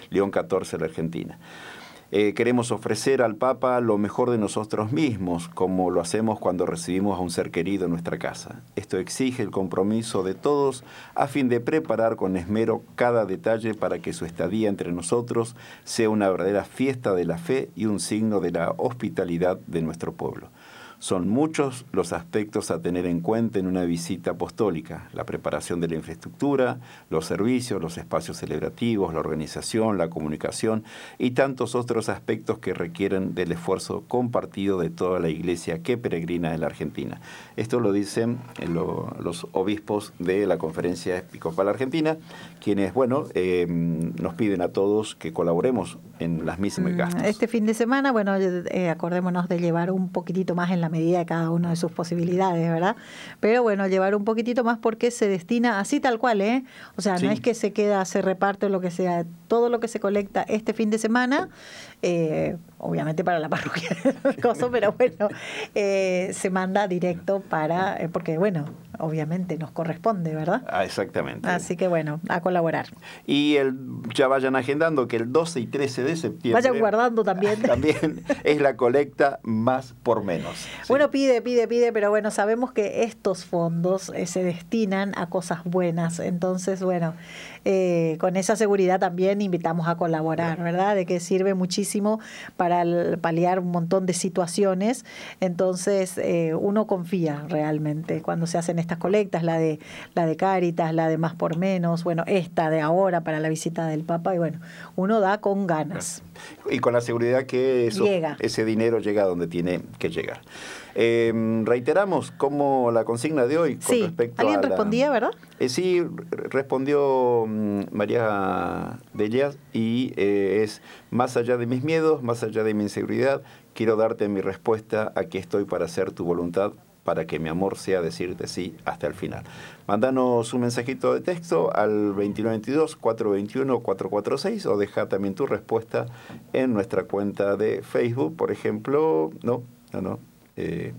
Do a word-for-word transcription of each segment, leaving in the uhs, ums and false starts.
León catorce de la Argentina. Eh, queremos ofrecer al Papa lo mejor de nosotros mismos, como lo hacemos cuando recibimos a un ser querido en nuestra casa. Esto exige el compromiso de todos a fin de preparar con esmero cada detalle para que su estadía entre nosotros sea una verdadera fiesta de la fe y un signo de la hospitalidad de nuestro pueblo. Son muchos los aspectos a tener en cuenta en una visita apostólica: la preparación de la infraestructura, los servicios, los espacios celebrativos, la organización, la comunicación y tantos otros aspectos que requieren del esfuerzo compartido de toda la Iglesia que peregrina en la Argentina. Esto lo dicen lo, los obispos de la Conferencia Episcopal Argentina, quienes, bueno, eh, nos piden a todos que colaboremos en las mismas gastos. Este fin de semana, bueno, eh, acordémonos de llevar un poquitito más en la medida de cada uno de sus posibilidades, ¿verdad? Pero bueno, llevar un poquitito más porque se destina así tal cual, ¿eh? O sea, sí. No es que se queda, se reparte lo que sea, todo lo que se colecta este fin de semana, eh, obviamente para la parroquia, pero bueno, eh, se manda directo para, eh, porque bueno, obviamente nos corresponde, ¿verdad? Ah, exactamente. Así que bueno, a colaborar. Y el, ya vayan agendando que el doce y trece de septiembre... Vayan guardando también. También es la colecta Más por Menos. ¿Sí? Bueno, pide, pide, pide, pero bueno, sabemos que estos fondos eh, se destinan a cosas buenas. Entonces, bueno, eh, con esa seguridad también invitamos a colaborar, ¿verdad? De que sirve muchísimo para el, paliar un montón de situaciones. Entonces, eh, uno confía realmente cuando se hacen estas colectas, la de la de Cáritas, la de Más por Menos, bueno, esta de ahora para la visita del Papa, y bueno, uno da con ganas. Y con la seguridad que eso, ese dinero llega a donde tiene que llegar. Eh, reiteramos como la consigna de hoy con sí. respecto ¿Alguien a la, respondía, verdad? Eh, sí, respondió um, María Dellas y eh, es: más allá de mis miedos, más allá de mi inseguridad, quiero darte mi respuesta. Aquí estoy para hacer tu voluntad, para que mi amor sea decirte sí hasta el final. Mándanos un mensajito de texto al veintinueve veintidós, cuatrocientos veintiuno, cuatrocientos cuarenta y seis o deja también tu respuesta en nuestra cuenta de Facebook, por ejemplo. No, no, no. Eh,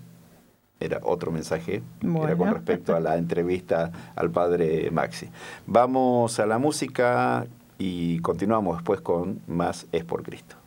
era otro mensaje, bueno. Era con respecto a la entrevista al padre Maxi. Vamos a la música y continuamos después con Más es por Cristo.